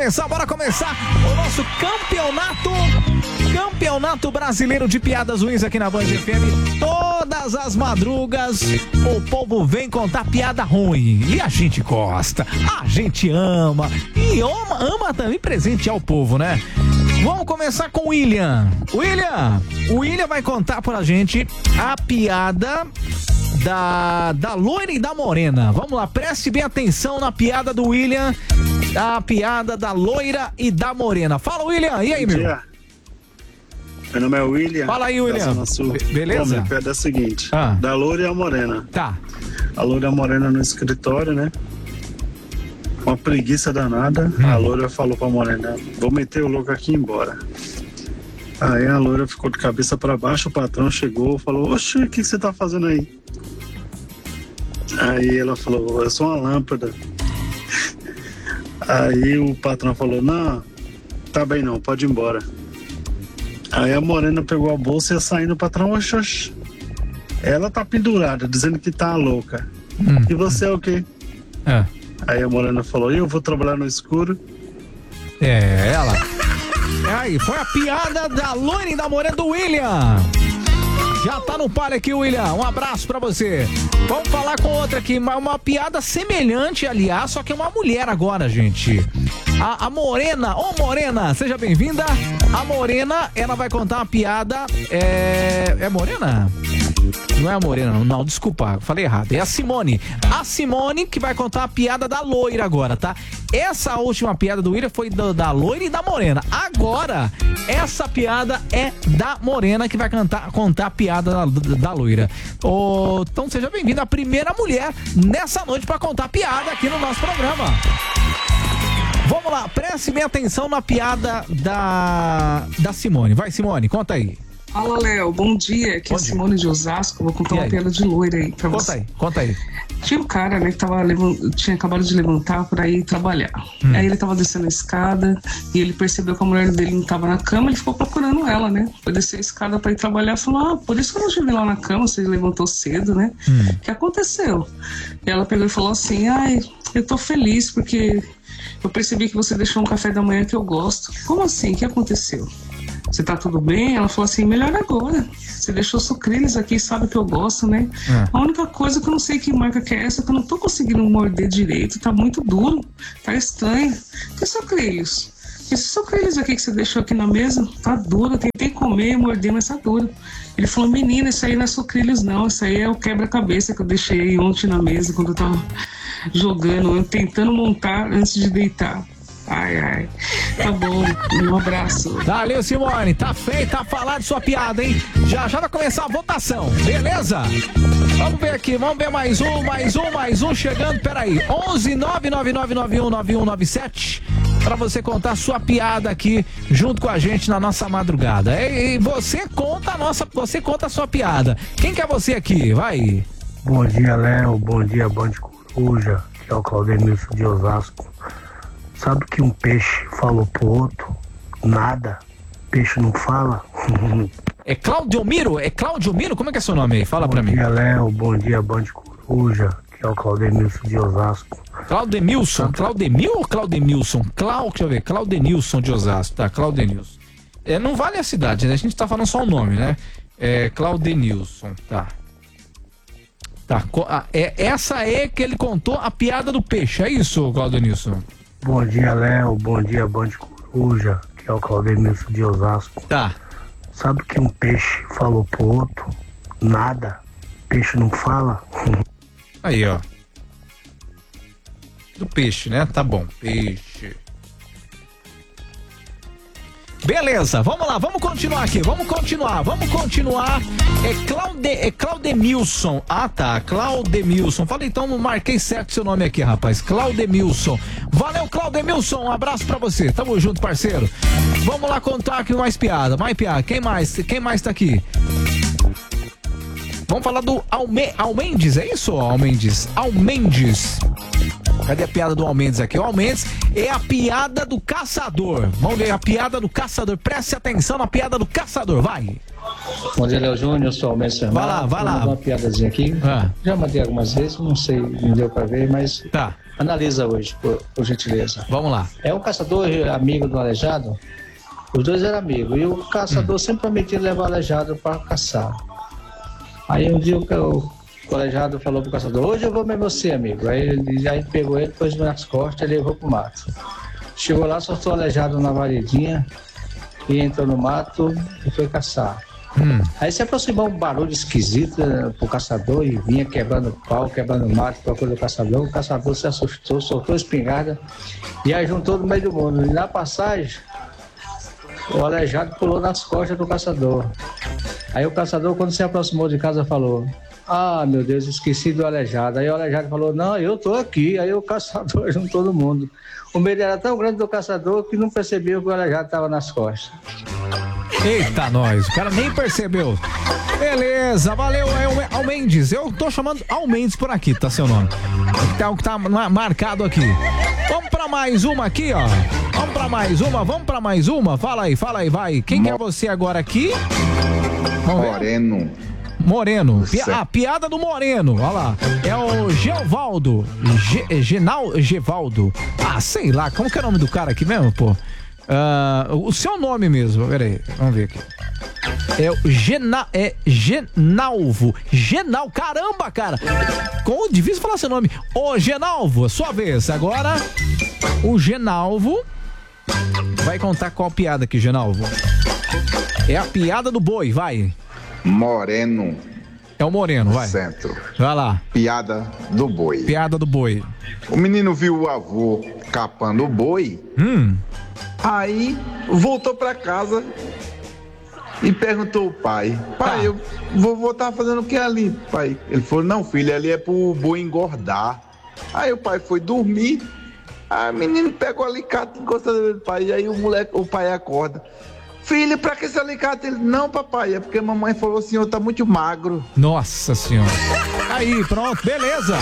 Bora começar o nosso campeonato brasileiro de piadas ruins aqui na Band FM. Todas as madrugas o povo vem contar piada ruim e a gente gosta, a gente ama e ama também presentear o povo, né? Vamos começar com o William. O William vai contar pra gente a piada da loira e da morena. Vamos lá, preste bem atenção na piada do William, a piada da loira e da morena. Fala, William, e aí, meu? Meu nome é William. Fala aí, William. Beleza? Bom, a piada é a seguinte, da loira e a morena. Tá. A loira e a morena no escritório, né? Uma preguiça danada. A loira falou pra morena: vou meter o louco aqui e ir embora. Aí a loira ficou de cabeça pra baixo, o patrão chegou e falou: oxe, o que você tá fazendo aí? Aí ela falou: eu sou uma lâmpada. Aí o patrão falou: não, tá bem não, pode ir embora. Aí a morena pegou a bolsa e ia saindo, o patrão: oxe, ela tá pendurada, dizendo que tá louca. E você é o quê? Aí a morena falou: eu vou trabalhar no escuro. Ela. Aí, foi a piada da loira e da morena do William. Já tá no palio aqui, William. Um abraço pra você. Vamos falar com outra aqui. Uma piada semelhante, aliás, só que é uma mulher agora, gente. A Morena. Ô, Morena, seja bem-vinda. A Morena, ela vai contar uma piada. É Morena? Não é a Morena, não, desculpa, falei errado. É a Simone. A Simone que vai contar a piada da loira agora, tá? Essa última piada do William foi da loira e da morena. Agora, essa piada é da morena que vai contar a piada da loira. Então seja bem-vindo, a primeira mulher nessa noite pra contar piada aqui no nosso programa. Vamos lá, preste bem atenção na piada da Simone. Vai, Simone, conta aí. Fala, Léo, bom dia, aqui é a Simone de Osasco, vou contar uma piada de loira aí pra você. Conta aí. Tinha um cara, né, que tinha acabado de levantar pra ir trabalhar. Aí ele tava descendo a escada e ele percebeu que a mulher dele não tava na cama, ele ficou procurando ela, né? Foi descer a escada pra ir trabalhar e falou: por isso que eu não te vi lá na cama, você levantou cedo, né? O que aconteceu? E ela pegou e falou assim: eu tô feliz porque eu percebi que você deixou um café da manhã que eu gosto. Como assim? O que aconteceu? Você tá tudo bem? Ela falou assim: melhor agora. Você deixou sucrilhos aqui, sabe que eu gosto, né? A única coisa que eu não sei que marca que é essa, que eu não tô conseguindo morder direito. Tá muito duro, tá estranho. Que sucrilhos? Esses sucrilhos aqui que você deixou aqui na mesa, tá duro. Eu tentei comer e morder, mas tá duro. Ele falou: menina, isso aí não é sucrilhos não. Isso aí é o quebra-cabeça que eu deixei ontem na mesa, quando eu tava jogando, tentando montar antes de deitar. Ai, tá bom, um abraço. Valeu, Simone, tá feita a falar de sua piada, hein? Já vai começar a votação, beleza? Vamos ver aqui, vamos ver mais um chegando, peraí, 11-999919197 pra você contar sua piada aqui junto com a gente na nossa madrugada. E você conta a sua piada. Quem que é você aqui? Vai. Bom dia, Léo, bom dia, Band Coruja, que é o Claudemilson de Osasco. Sabe que um peixe falou pro outro? Nada. Peixe não fala? É Claudiomiro? Como é que é seu nome aí? Fala pra mim. Bom dia, Léo. Bom dia, Band Coruja, que é o Claudemilson de Osasco. Claudemilson? Claudemil ou Claudemilson? Deixa eu ver. Claudenilson de Osasco. Tá, Claudenilson. Não vale a cidade, né? A gente tá falando só o nome, né? Claudenilson, tá. Essa é que ele contou a piada do peixe, é isso, Claudenilson? Bom dia, Léo. Bom dia, Band Coruja, que é o Claudemilson de Osasco. Tá. Sabe que um peixe falou pro outro? Nada. Peixe não fala? Aí, ó. Do peixe, né? Tá bom. Peixe. Beleza, vamos lá, vamos continuar aqui, vamos continuar. É Claudemilson. Ah, tá, Claudemilson. Falei, então, marquei certo seu nome aqui, rapaz. Claudemilson. Valeu, Claudemilson, um abraço pra você. Tamo junto, parceiro. Vamos lá contar aqui mais piada. Quem mais tá aqui? Vamos falar do Almendes, é isso, Almendes? Cadê a piada do Almendes aqui? O Almendes é a piada do caçador. Vamos ver a piada do caçador. Preste atenção na piada do caçador, vai. Bom dia, Léo Júnior, eu sou o Almendes Fernando. Vai lá. Uma piadazinha aqui. Já mandei algumas vezes, não sei, não deu pra ver, mas tá. Analisa hoje, por gentileza. Vamos lá. É um caçador amigo do aleijado. Os dois eram amigos. E o caçador sempre prometia levar o aleijado para caçar. Aí um dia o aleijado falou pro caçador: hoje eu vou mesmo você, amigo. Aí ele pegou ele, pôs nas costas e levou pro mato. Chegou lá, soltou o aleijado na varedinha e entrou no mato e foi caçar. Aí se aproximou um barulho esquisito pro caçador e vinha quebrando pau, quebrando mato, procurando o caçador. O caçador se assustou, soltou a espingarda e aí juntou no meio do mundo. E na passagem, o aleijado pulou nas costas do caçador. Aí o caçador, quando se aproximou de casa, falou: ah, meu Deus, esqueci do aleijado. Aí o aleijado falou: não, eu tô aqui. Aí o caçador juntou todo mundo. O medo era tão grande do caçador que não percebeu que o aleijado estava nas costas. Eita, nós, o cara nem percebeu. Beleza, valeu, Almendes. Eu tô chamando Almendes por aqui, tá seu nome. O que tá marcado aqui. Vamos pra mais uma aqui, ó. Vamos pra mais uma. Fala aí, vai. Quem que é você agora aqui? Moreno. Piada do Moreno, olha lá. É o Gevaldo. Gevaldo. Ah, sei lá, como que é o nome do cara aqui mesmo, pô? O seu nome mesmo, peraí, vamos ver aqui. É o Genalvo. Caramba, cara. Como difícil falar seu nome. Ô, Genalvo, sua vez. Agora, o Genalvo vai contar qual piada aqui, Genalvo. É a piada do boi, vai. Moreno. É o Moreno, vai. Centro. Vai lá. Piada do boi. O menino viu o avô capando o boi. Aí voltou pra casa e perguntou ao pai: pai, o vovô tá fazendo o que ali, pai? Ele falou: não, filho, ali é pro boi engordar. Aí o pai foi dormir. Aí o menino pegou o alicate e encostou no pai. E aí o pai acorda: filho, pra que esse alicate? Ele: não, papai, é porque a mamãe falou: o senhor tá muito magro. Nossa senhora. Aí, pronto, beleza.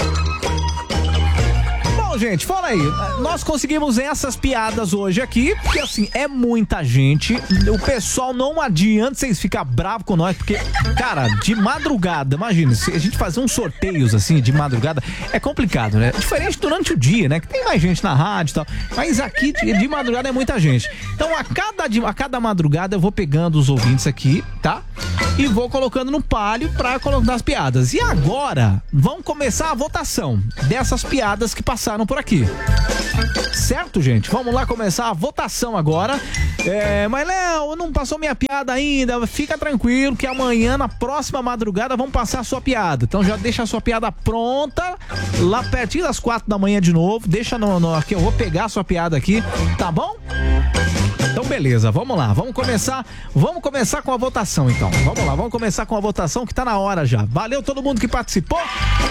Bom, gente, fala aí. Nós conseguimos essas piadas hoje aqui, porque assim, é muita gente. O pessoal não adianta vocês ficarem bravos com nós, porque, cara, de madrugada, imagina, se a gente fazer uns sorteios assim, de madrugada, é complicado, né? Diferente durante o dia, né? Que tem mais gente na rádio e tal. Mas aqui, de madrugada, é muita gente. Então, a cada madrugada, eu vou pegando os ouvintes aqui, tá? E vou colocando no palio pra colocar as piadas. E agora, vamos começar a votação dessas piadas que passaram por aqui. Certo, gente? Vamos lá começar a votação agora. Mas, Léo, não passou minha piada ainda. Fica tranquilo que amanhã, na próxima madrugada, vamos passar a sua piada. Então já deixa a sua piada pronta, lá pertinho das 4 da manhã de novo. Deixa aqui, eu vou pegar a sua piada aqui, tá bom? Então beleza, vamos lá, vamos começar com a votação então. Vamos lá, vamos começar com a votação que tá na hora já. Valeu todo mundo que participou.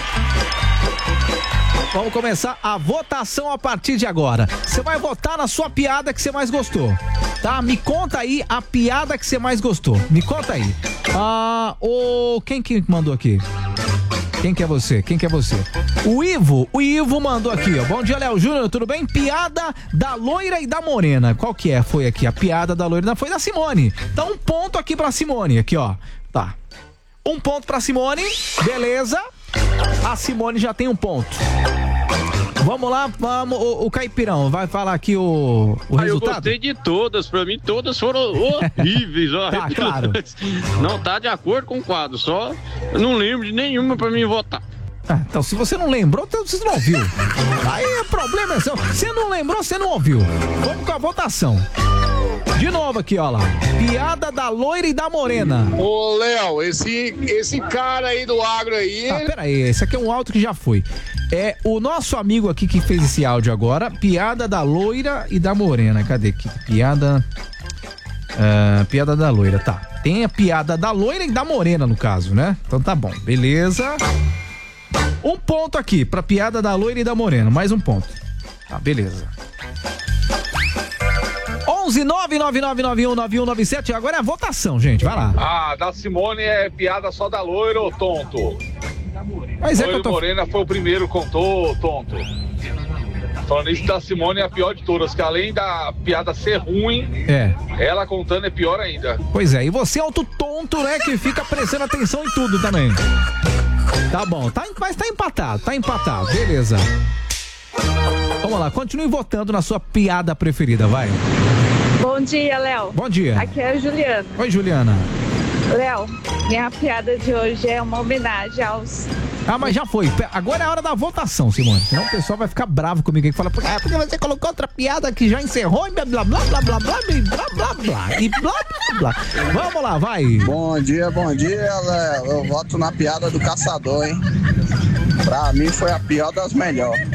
Vamos começar a votação a partir de agora. Você vai votar na sua piada que você mais gostou, tá? Me conta aí a piada que você mais gostou. Me conta aí. Quem que mandou aqui? Quem que é você? O Ivo mandou aqui, ó. Bom dia, Léo Júnior, tudo bem? Piada da loira e da morena. Qual que é? Foi aqui, a piada da loira foi da Simone. Então, um ponto aqui pra Simone, aqui, ó. Tá. Um ponto pra Simone, beleza. A Simone já tem um ponto. Vamos lá, o Caipirão vai falar aqui o resultado. Eu gostei de todas, pra mim todas foram horríveis. Tá, claro. Não tá de acordo com o quadro, só eu não lembro de nenhuma pra mim votar. Então, se você não lembrou, você não ouviu. Aí o problema é seu. Você não lembrou, você não ouviu. Vamos com a votação. De novo aqui, ó lá. Piada da loira e da morena. Ô, Léo, esse cara aí do agro aí... Pera aí, esse aqui é um áudio que já foi. É o nosso amigo aqui que fez esse áudio agora. Piada da loira e da morena. Cadê aqui? Piada da loira, tá. Tem a piada da loira e da morena, no caso, né? Então tá bom, beleza. Um ponto aqui pra piada da loira e da morena. Mais um ponto. Tá, beleza. 11999919197. Agora é a votação, gente. Vai lá. Da Simone é piada só da loira ou tonto? Mas Loira Morena foi o primeiro, contou, tonto. Falando isso da Simone é a pior de todas, que além da piada ser ruim, ela contando é pior ainda. Pois é, e você é outro tonto, né, que fica prestando atenção em tudo também. Tá bom, mas tá empatado, beleza. Vamos lá, continue votando na sua piada preferida, vai. Bom dia, Léo. Bom dia. Aqui é a Juliana. Oi, Juliana. Léo, minha piada de hoje é uma homenagem aos... Ah, mas já foi. Agora é a hora da votação, Simone. Senão o pessoal vai ficar bravo comigo e fala, porque você colocou outra piada que já encerrou e blá blá blá blá blá blá e blá blá blá e blá blá blá. Vamos lá, vai. Bom dia, Léo. Eu voto na piada do caçador, hein? Pra mim foi a pior das melhores.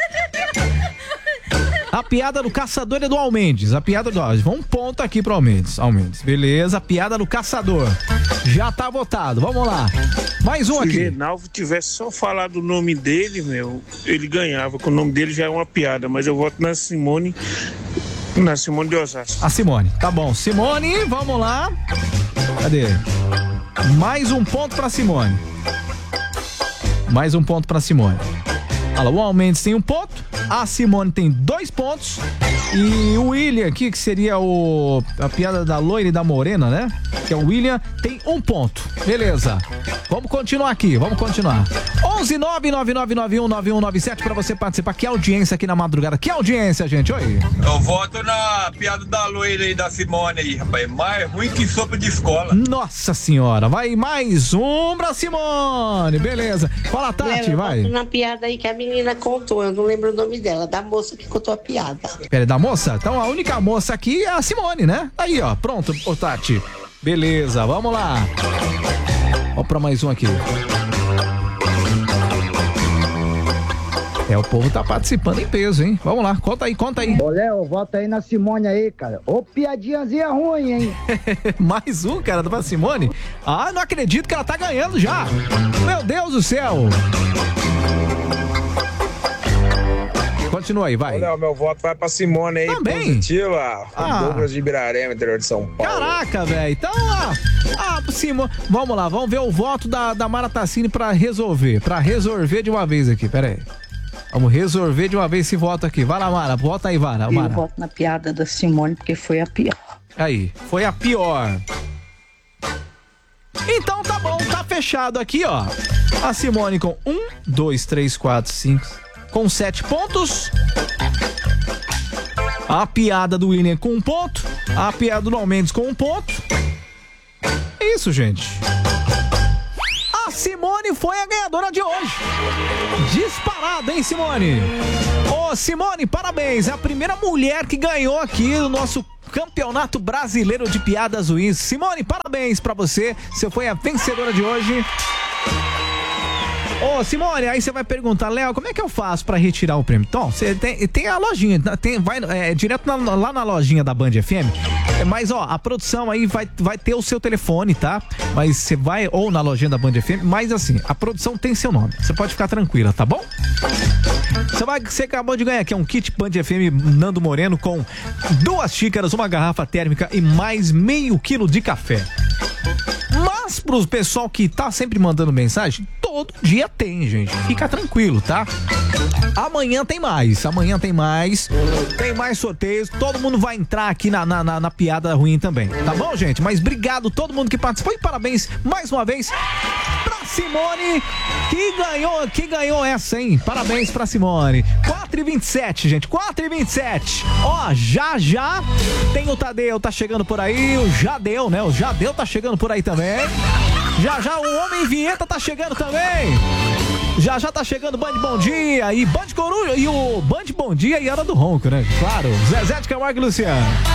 A piada do caçador é do Almendes. Um ponto aqui pro Almendes. Beleza, a piada do caçador. Já tá votado. Vamos lá. Mais um aqui. Se o Reinaldo tivesse só falado o nome dele, ele ganhava, que o nome dele já é uma piada, mas eu voto na Simone de Osasco. A Simone, tá bom. Simone, vamos lá. Cadê? Mais um ponto pra Simone. Olha lá, o Almendes tem 1 ponto, a Simone tem 2 pontos e o William aqui, que seria a piada da loira e da morena, né? Que é o William, tem 1 ponto. Beleza. Vamos continuar aqui, 11999919197 pra você participar. Que audiência aqui na madrugada. Que audiência, gente? Oi. Eu voto na piada da loira e da Simone aí, rapaz. Mais ruim que sopa de escola. Nossa senhora. Vai mais um pra Simone. Beleza. Fala, Tati, vai. Eu voto na piada aí que a menina contou. Eu não lembro o nome dela. Da moça que contou a piada. Pera, da moça? Então a única moça aqui é a Simone, né? Aí, ó. Pronto, ô Tati. Beleza, vamos lá. Vamos pra mais um aqui. O povo tá participando em peso, hein? Vamos lá, conta aí. Ô, Léo, volta aí na Simone aí, cara. Ô, piadinhazinha ruim, hein? Mais um, cara, da Simone? Ah, não acredito que ela tá ganhando já. Meu Deus do céu. Continua aí, vai. Ô, Léo, meu voto vai pra Simone aí. Também? Positiva. Douglas de Ibirarema, interior de São Paulo. Caraca, velho. Então, Simone. Vamos lá, vamos ver o voto da Mara Tassini pra resolver de uma vez aqui, pera aí. Vamos resolver de uma vez esse voto aqui. Vai lá, Mara. Vota aí, Mara. Eu voto na piada da Simone, porque foi a pior. Aí, foi a pior. Então tá bom, tá fechado aqui, ó. A Simone com 1, 2, 3, 4, 5, com 7 pontos. A piada do William com 1 ponto. A piada do Almendes com 1 ponto. É isso, gente. A Simone foi a ganhadora de hoje. Disparado, hein, Simone? Ô, Simone, parabéns. É a primeira mulher que ganhou aqui no nosso Campeonato Brasileiro de Piadas Ruins. Simone, parabéns pra você. Você foi a vencedora de hoje. Ô, Simone, aí você vai perguntar, Léo, como é que eu faço pra retirar o prêmio? Então, você tem a lojinha, vai direto lá na lojinha da Band FM, mas ó, a produção aí vai ter o seu telefone, tá? Mas você vai ou na lojinha da Band FM, mas assim, a produção tem seu nome, você pode ficar tranquila, tá bom? Você acabou de ganhar aqui um kit Band FM Nando Moreno com 2 xícaras, 1 garrafa térmica e mais meio quilo de café. Mas pro pessoal que tá sempre mandando mensagem, todo dia tem, gente. Fica tranquilo, tá? Amanhã tem mais. Tem mais sorteios. Todo mundo vai entrar aqui na piada ruim também. Tá bom, gente? Mas obrigado a todo mundo que participou e parabéns mais uma vez pra Simone, que ganhou essa, hein? Parabéns pra Simone. 4h27, gente. 4h27. Ó, já tem o Tadeu, tá chegando por aí. O Jadeu, né? O Jadeu tá chegando por aí também. Já o Homem Vinheta tá chegando também. Já tá chegando Band Bom Dia e Band Coruja e o Band Bom Dia e Hora do Ronco, né? Claro. Zezé de Camargo e Luciano.